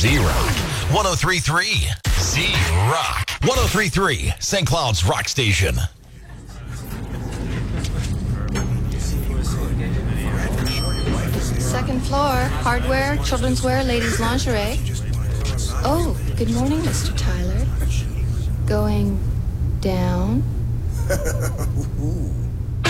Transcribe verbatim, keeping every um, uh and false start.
Z-Rock. one oh three point three. Z-Rock. one oh three point three. Saint Cloud's Rock Station. Second floor. Hardware, children's wear, ladies' lingerie. Oh, good morning, Mister Tyler. Going down?